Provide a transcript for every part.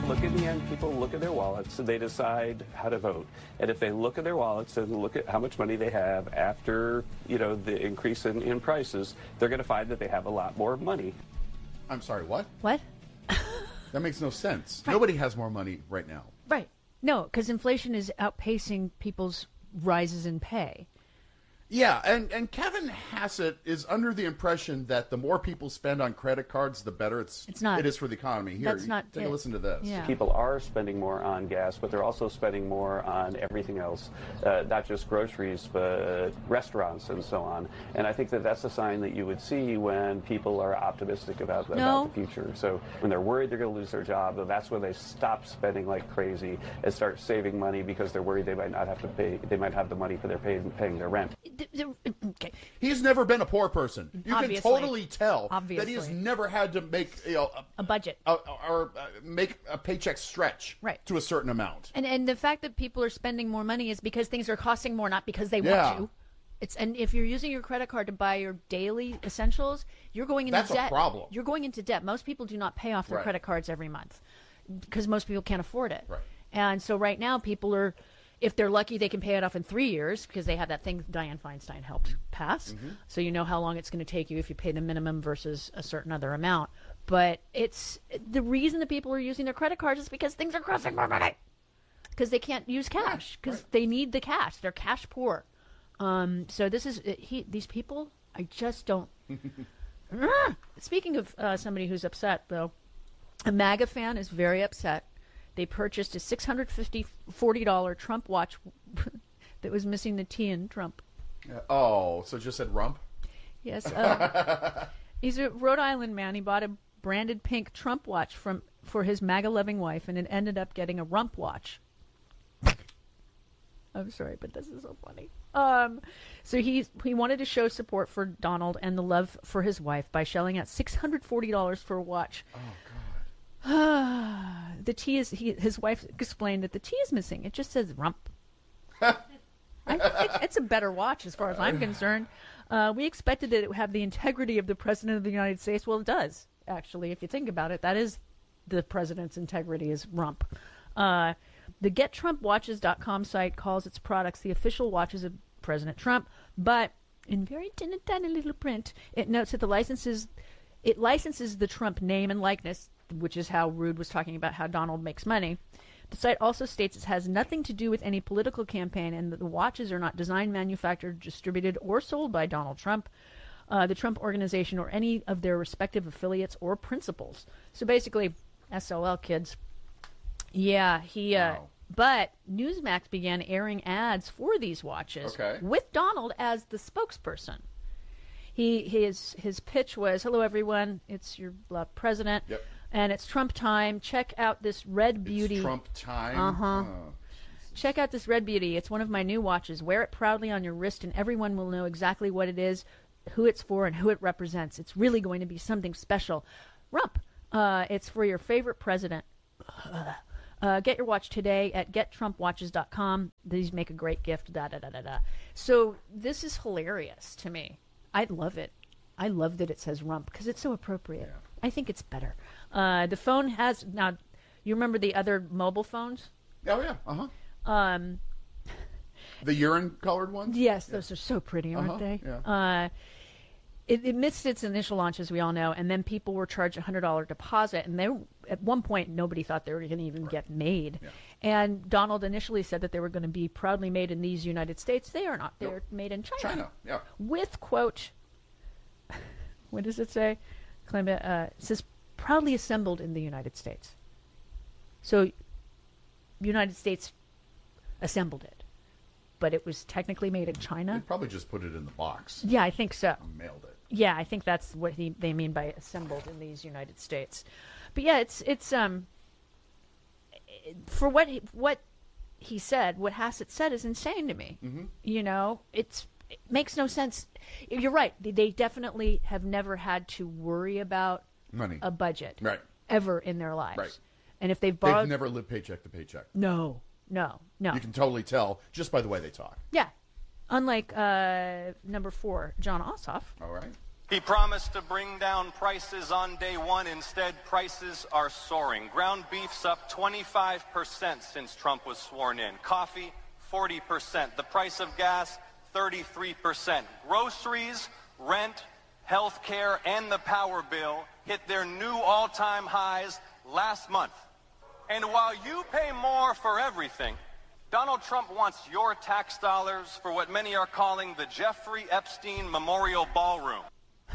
look, in the end, people look at their wallets and they decide how to vote. And if they look at their wallets and look at how much money they have after, the increase in prices, they're going to find that they have a lot more money. I'm sorry, what? What? That makes no sense. Right. Nobody has more money right now. Right. No, because inflation is outpacing people's rises in pay. Yeah, and Kevin Hassett is under the impression that the more people spend on credit cards, the better it is for the economy. Here, take a listen to this. Yeah. People are spending more on gas, but they're also spending more on everything else, not just groceries, but restaurants and so on. And I think that that's a sign that you would see when people are optimistic about the future. So when they're worried they're going to lose their job, that's when they stop spending like crazy and start saving money because they're worried they might not have to pay. They might have the money for paying their rent. Okay. He's never been a poor person. You Obviously. can totally tell Obviously. that he has never had to make a budget or make a paycheck stretch to a certain amount. And the fact that people are spending more money is because things are costing more, not because they want to. And if you're using your credit card to buy your daily essentials, you're going into debt. That's a problem. You're going into debt. Most people do not pay off their credit cards every month because most people can't afford it. Right. And so right now people are, if they're lucky, they can pay it off in 3 years because they have that thing Dianne Feinstein helped pass. Mm-hmm. So you know how long it's going to take you if you pay the minimum versus a certain other amount. But it's the reason that people are using their credit cards is because things are costing more money. Because they can't use cash because they need the cash. They're cash poor. So this is these people. I just don't. Speaking of somebody who's upset, though, a MAGA fan is very upset. They purchased a $640 Trump watch that was missing the T in Trump. So it just said rump? Yes. He's a Rhode Island man. He bought a branded pink Trump watch for his MAGA-loving wife, and it ended up getting a rump watch. I'm sorry, but this is so funny. So he wanted to show support for Donald and the love for his wife by shelling out $640 for a watch. Oh, God. The T is his wife explained that the T is missing. It just says rump. It's a better watch as far as I'm concerned. We expected that it would have the integrity of the President of the United States. Well, it does, actually. If you think about it, that is the President's integrity is rump. The GetTrumpWatches.com site calls its products the official watches of President Trump, but in very tiny little print, it notes that it licenses the Trump name and likeness, which is how Rude was talking about how Donald makes money. The site also states it has nothing to do with any political campaign and that the watches are not designed, manufactured, distributed, or sold by Donald Trump, the Trump Organization, or any of their respective affiliates or principals. So basically, SOL, kids. Yeah, Wow. But Newsmax began airing ads for these watches with Donald as the spokesperson. His pitch was, "Hello, everyone. It's your president. Yep. And it's Trump time. Check out this red beauty." It's Trump time? Uh-huh. Oh, check out this red beauty. It's one of my new watches. Wear it proudly on your wrist, and everyone will know exactly what it is, who it's for, and who it represents. It's really going to be something special. Rump. It's for your favorite president. Get your watch today at GetTrumpWatches.com. These make a great gift. So this is hilarious to me. I love it. I love that it says rump because it's so appropriate. Yeah. I think it's better. The phone has now. You remember the other mobile phones? Oh yeah. The urine-colored ones. Yes, those are so pretty, aren't they? Yeah. It missed its initial launch, as we all know, and then people were charged a $100 deposit, and at one point nobody thought they were going to even get made. Yeah. And Donald initially said that they were going to be proudly made in these United States. They are not. They're made in China. China. Yeah. With quote. What does it say? It says proudly assembled in the United States. So, United States assembled it, but it was technically made in China. They probably just put it in the box. Yeah, I think so. And mailed it. Yeah, I think that's what they mean by assembled in these United States. But yeah, it's for what he said, what Hassett said is insane to me. Mm-hmm. You know, it makes no sense. You're right. They definitely have never had to worry about money, a budget, right, ever in their lives. Right. And if they've borrowed, they've never lived paycheck to paycheck. No. You can totally tell just by the way they talk. Yeah. Unlike number 4, John Ossoff. All right. He promised to bring down prices on day one. Instead, prices are soaring. Ground beef's up 25% since Trump was sworn in. Coffee, 40%. The price of gas, 33%. Groceries, rent, health care, and the power bill hit their new all-time highs last month. And while you pay more for everything, Donald Trump wants your tax dollars for what many are calling the Jeffrey Epstein Memorial Ballroom.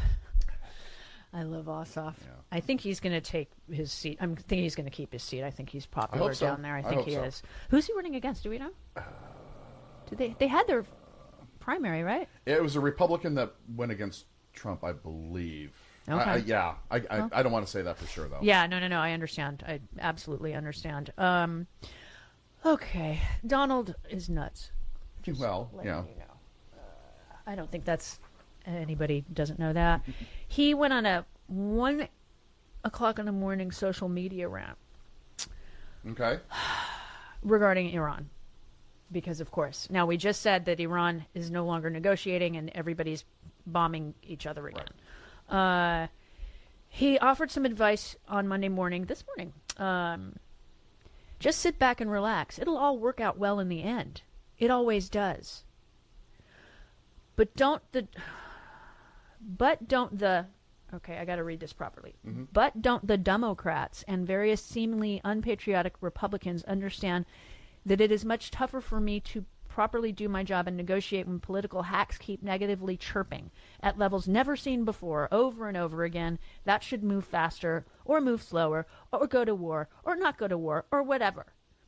I love Ossoff. Yeah. I think he's going to take his seat. I think he's going to keep his seat. I think he's popular down there. I think he is. Who's he running against? Do we know? They had their primary, right? It was a Republican that went against Trump, I believe. Okay. I don't want to say that for sure, though. Yeah, no. I understand. I absolutely understand. Okay. Donald is nuts. Well, yeah. You know. I don't think that's... Anybody doesn't know that. He went on a 1 o'clock in the morning social media rant. Okay. Regarding Iran. Because, of course. Now, we just said that Iran is no longer negotiating and everybody's bombing each other again. Right. He offered some advice on Monday morning, this morning. Just sit back and relax. It'll all work out well in the end. It always does. But don't the... Okay, I got to read this properly. Mm-hmm. But don't the Democrats and various seemingly unpatriotic Republicans understand that it is much tougher for me to properly do my job and negotiate when political hacks keep negatively chirping at levels never seen before, over and over again? That should move faster, or move slower, or go to war, or not go to war, or whatever.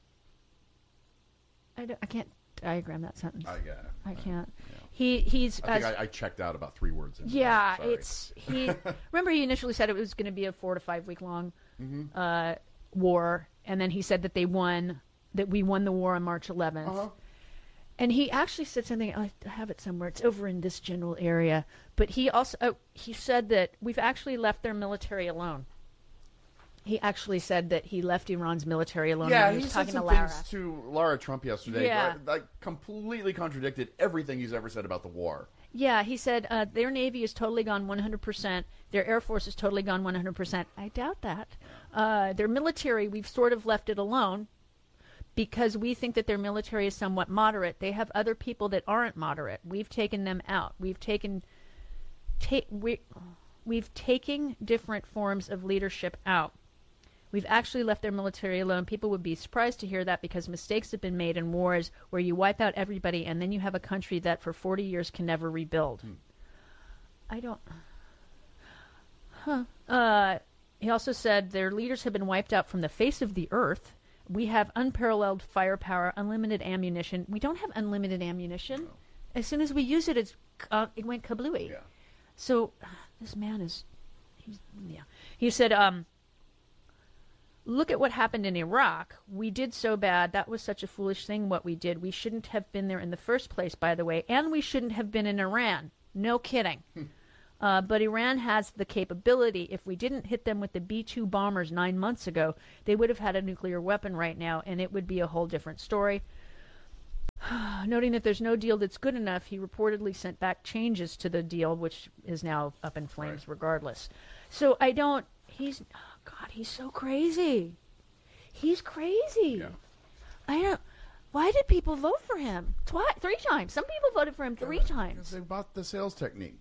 I can't diagram that sentence. I can't. Yeah. He's. I checked out about 3 words in. Yeah, remember he initially said it was going to be a 4 to 5 week long war, and then he said that we won the war on March 11th. Uh-huh. And he actually said something. I have it somewhere. It's over in this general area. But he also he said that we've actually left their military alone. He actually said that he left Iran's military alone. Yeah, he was said talking some to Lara. things to Lara Trump yesterday. Yeah. That completely contradicted everything he's ever said about the war. Yeah, he said their Navy is totally gone 100%. Their Air Force is totally gone 100%. I doubt that. Their military, we've sort of left it alone because we think that their military is somewhat moderate. They have other people that aren't moderate. We've taken them out. We've taken different forms of leadership out. We've actually left their military alone. People would be surprised to hear that because mistakes have been made in wars where you wipe out everybody and then you have a country that for 40 years can never rebuild. I don't... He also said their leaders have been wiped out from the face of the earth. We have unparalleled firepower, unlimited ammunition. We don't have unlimited ammunition. No. As soon as we use it, it went kablooey. Yeah. So this man is... He said... Look at what happened in Iraq. We did so bad. That was such a foolish thing what we did. We shouldn't have been there in the first place, by the way. And we shouldn't have been in Iran. No kidding. But Iran has the capability. If we didn't hit them with the B-2 bombers 9 months ago, they would have had a nuclear weapon right now, and it would be a whole different story. Noting that there's no deal that's good enough, he reportedly sent back changes to the deal, which is now up in flames regardless. So I don't... God, he's so crazy. He's crazy. Yeah. I don't... Why did people vote for him? 3 times. Some people voted for him 3 times. Because they bought the sales technique.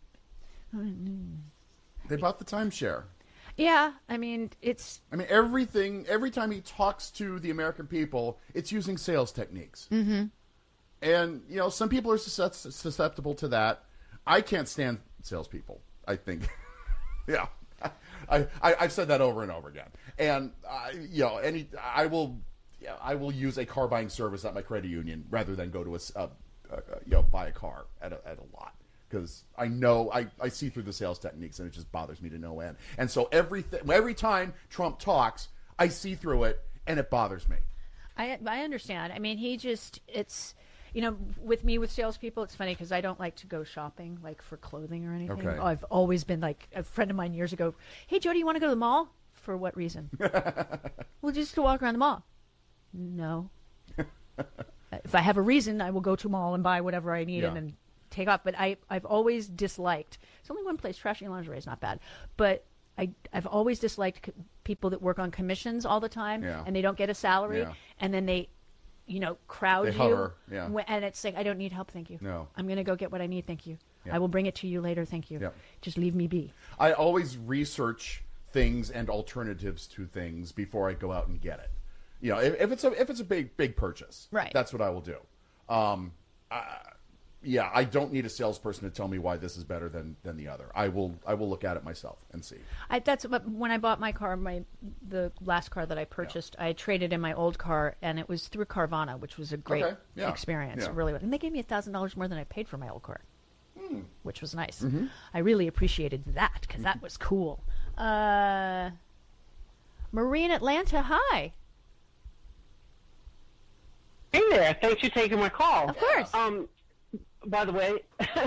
They bought the timeshare. Yeah, I mean, it's... everything, every time he talks to the American people, it's using sales techniques. Mm-hmm. And, some people are susceptible to that. I can't stand salespeople, I think. Yeah. I've said that over and over again, and I will use a car buying service at my credit union rather than go to buy a car at a lot, because I know I see through the sales techniques and it just bothers me to no end. And so every time Trump talks, I see through it and it bothers me. I understand. I mean, it's. With me, with salespeople, it's funny because I don't like to go shopping, like for clothing or anything. Okay. I've always been like a friend of mine years ago. Hey, Jody, you want to go to the mall? For what reason? Well, just to walk around the mall. No. If I have a reason, I will go to a mall and buy whatever I need and then take off. But I've always disliked. It's only one place. Trashy lingerie is not bad, but I've always disliked people that work on commissions all the time, and they don't get a salary, and then they, crowd They you, hover, and it's like, I don't need help, thank you. No. I'm going to go get what I need, thank you. Yeah. I will bring it to you later, thank you. Yeah. Just leave me be. I always research things and alternatives to things before I go out and get it. If it's a big purchase, right? That's what I will do. I don't need a salesperson to tell me why this is better than the other. I will look at it myself and see. That's when I bought my car. The last car that I purchased, I traded in my old car, and it was through Carvana, which was a great experience. Yeah. Really, and they gave me $1,000 more than I paid for my old car, which was nice. I really appreciated that because that was cool. Marine Atlanta, hi. Hey there! Thanks for taking my call. Of course. By the way,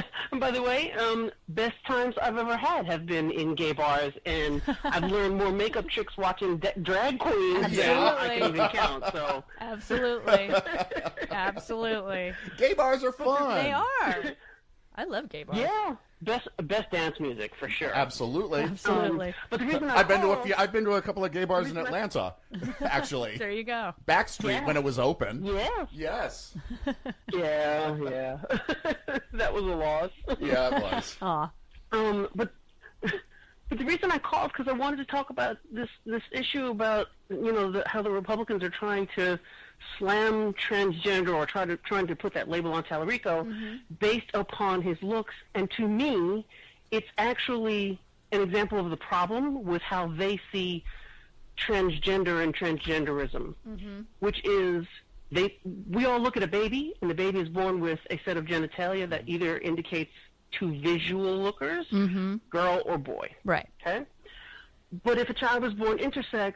best times I've ever had have been in gay bars, and I've learned more makeup tricks watching drag queens than I can even count. So absolutely. Gay bars are fun. They are. I love gay bars. Yeah, best dance music for sure. Absolutely. But the reason I've been to a couple of gay bars in Atlanta, actually. There you go. Backstreet when it was open. Yeah. Yes. Yeah. That was a loss. Yeah, it was. Aw. But the reason I called is because I wanted to talk about this issue about how the Republicans are trying to slam transgender or trying to put that label on Tallarico based upon his looks, and to me, it's actually an example of the problem with how they see transgender and transgenderism, which is we all look at a baby, and the baby is born with a set of genitalia that either indicates to visual lookers, girl or boy. Right. Okay? But if a child is born intersex,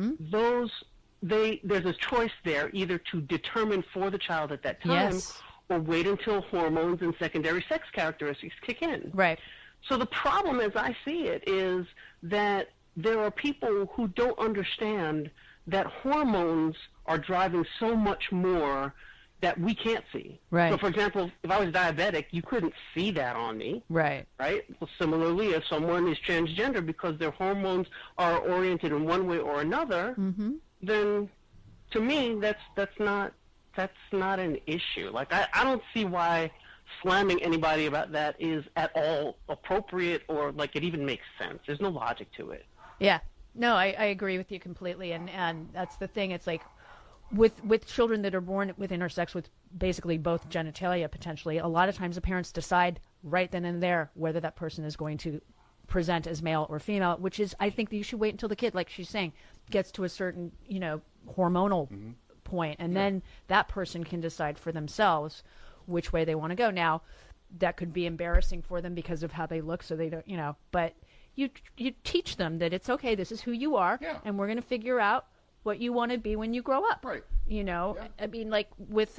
there's a choice there either to determine for the child at that time or wait until hormones and secondary sex characteristics kick in. Right. So the problem, as I see it, is that there are people who don't understand that hormones are driving so much more that we can't see. Right. So, for example, if I was diabetic, you couldn't see that on me. Right. Right? Well, similarly, if someone is transgender because their hormones are oriented in one way or another, then to me, that's not an issue. Like, I don't see why slamming anybody about that is at all appropriate or like it even makes sense. There's no logic to it. Yeah. No, I agree with you completely, and that's the thing. It's like with children that are born with intersex with basically both genitalia potentially, a lot of times the parents decide right then and there whether that person is going to present as male or female, which is, I think that you should wait until the kid, like she's saying, gets to a certain, hormonal point, and then that person can decide for themselves which way they want to go. Now, that could be embarrassing for them because of how they look, so they don't, but you teach them that it's okay, this is who you are, and we're going to figure out what you want to be when you grow up. Right. I mean, like with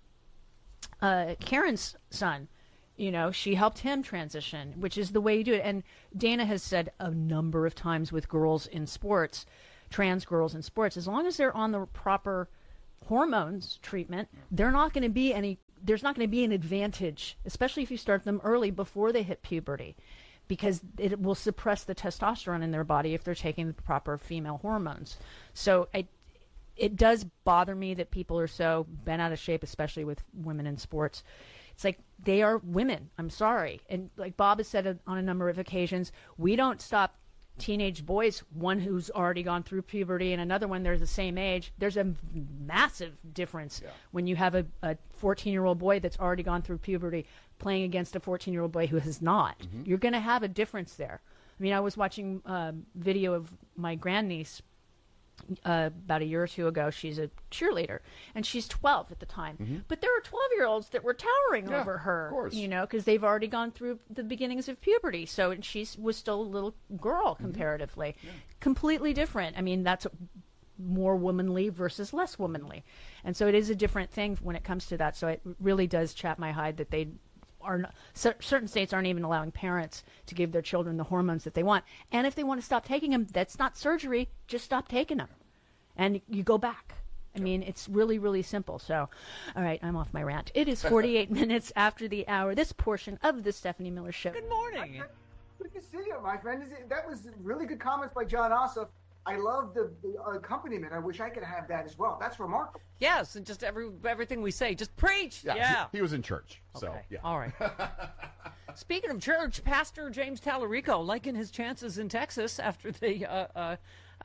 Karen's son, she helped him transition, which is the way you do it. And Dana has said a number of times with girls in sports, trans girls in sports, as long as they're on the proper hormones treatment, there's not going to be an advantage, especially if you start them early before they hit puberty, because it will suppress the testosterone in their body if they're taking the proper female hormones. So it does bother me that people are so bent out of shape, especially with women in sports. It's like they are women. I'm sorry. And like Bob has said on a number of occasions, we don't stop teenage boys, one who's already gone through puberty and another one they're the same age. There's a massive difference when you have a 14-year-old boy that's already gone through puberty playing against a 14-year-old boy who has not. You're going to have a difference there. I mean, I was watching a video of my grandniece about a year or two ago. She's a cheerleader, and she's 12 at the time. But there were 12-year-olds that were towering over her, of course. because they've already gone through the beginnings of puberty. So she was still a little girl comparatively. Completely different. I mean, that's more womanly versus less womanly. And so it is a different thing when it comes to that. So it really does chap my hide that they are not, certain states aren't even allowing parents to give their children the hormones that they want. And if they want to stop taking them, that's not surgery. Just stop taking them. And you go back. I mean, it's really, really simple. So, all right, I'm off my rant. It is 48 minutes after the hour. This portion of the Stephanie Miller Show. Good morning. Good to see you, my friend. That was really good comments by John Ossoff. I love the accompaniment. I wish I could have that as well. That's remarkable. Yes, and just everything we say, just preach. Yeah. He was in church. So, Okay. yeah. All right. Speaking of church, Pastor James Tallarico liking his chances in Texas after the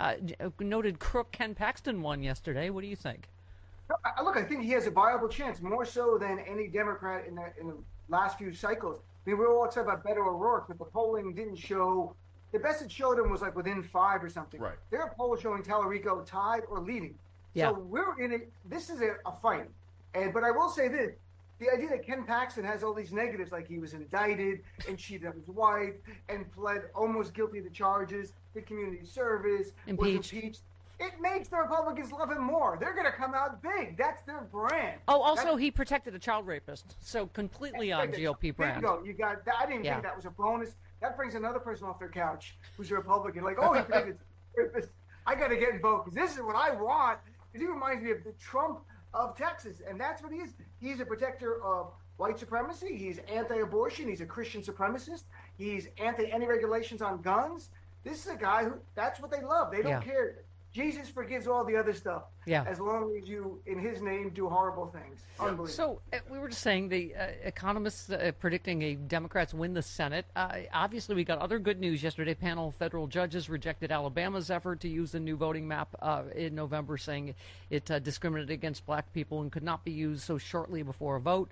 noted crook Ken Paxton won yesterday. What do you think? Look, I think he has a viable chance, more so than any Democrat in the last few cycles. I mean, we were all excited about Beto O'Rourke, but the polling didn't show. The best it showed him was like within 5 or something. Right. There are polls showing Tallarico tied or leading. Yeah. So we're in it. This is a fight. But I will say this. The idea that Ken Paxton has all these negatives, like he was indicted and cheated on his wife and pled almost guilty to charges, did community service, was impeached. It makes the Republicans love him more. They're going to come out big. That's their brand. Oh, also he protected a child rapist, so completely on GOP brand. Bingo. You got that. I didn't think that was a bonus. That brings another person off their couch who's a Republican. Like, oh, he protected rapists. I got to get involved because this is what I want. Because he reminds me of the Trump of Texas, and that's what he is. He's a protector of white supremacy. He's anti-abortion. He's a Christian supremacist. He's anti-any regulations on guns. This is a guy who, that's what they love. They don't care. Jesus forgives all the other stuff. Yeah. As long as you, in his name, do horrible things. Unbelievable. So we were just saying the economists predicting a Democrats win the Senate. Obviously, we got other good news yesterday. Panel of federal judges rejected Alabama's effort to use the new voting map in November, saying it discriminated against black people and could not be used so shortly before a vote.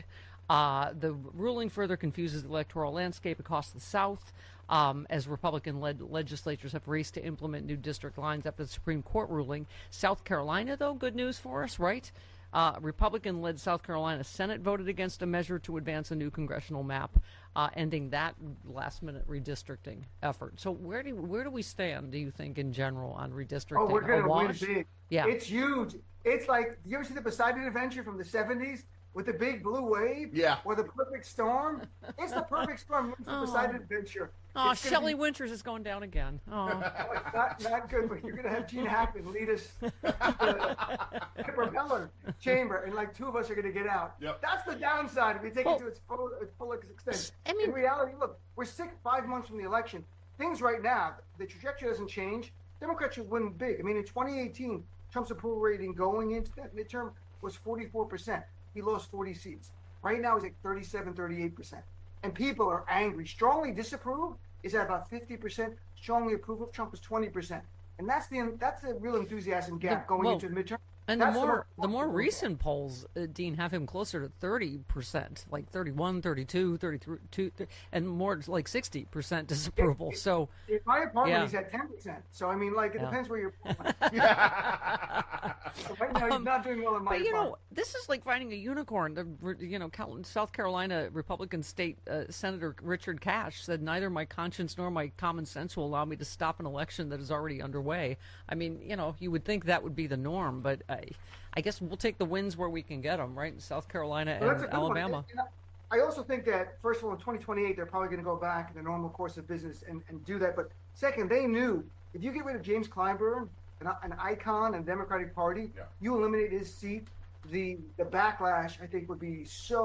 The ruling further confuses the electoral landscape across the South. As Republican-led legislatures have raced to implement new district lines after the Supreme Court ruling. South Carolina, though, good news for us, right? Republican-led South Carolina Senate voted against a measure to advance a new congressional map, ending that last-minute redistricting effort. So where do we stand, do you think, in general, on redistricting? Oh, we're going to win big. Yeah. It's huge. It's like, you ever see the Poseidon Adventure from the 70s? With the big blue wave? Yeah. Or the perfect storm? It's the perfect storm. It's the Poseidon Adventure. Oh, Shelley Winters is going down again. Oh. It's not good, but you're going to have Gene Hackman lead us to the propeller chamber, and like 2 of us are going to get out. Yep. That's the downside if you take it to its full extent. I mean, in reality, look, we're 5 months from the election. Things right now, the trajectory doesn't change. Democrats should win big. I mean, in 2018, Trump's approval rating going into that midterm was 44%. He lost 40 seats. Right now, he's at 37, 38%. And people are angry. Strongly disapprove is at about 50%. Strongly approve of Trump is 20%. And that's the real enthusiasm gap going into the midterm. And the more recent polls, Dean, have him closer to 30%, like 31, 32, 33, and more like 60% disapproval. So in my apartment, he's at 10%. So I mean, like, it depends where you're. So right now, he's not doing well in my apartment. This is like finding a unicorn. South Carolina Republican State Senator Richard Cash said, "Neither my conscience nor my common sense will allow me to stop an election that is already underway." I mean, you would think that would be the norm, but I guess we'll take the wins where we can get them, right? In South Carolina and Alabama. I also think that, first of all, in 2028, they're probably going to go back in the normal course of business and do that. But second, they knew if you get rid of James Clyburn, an icon in the Democratic Party, you eliminate his seat, the backlash, I think, would be so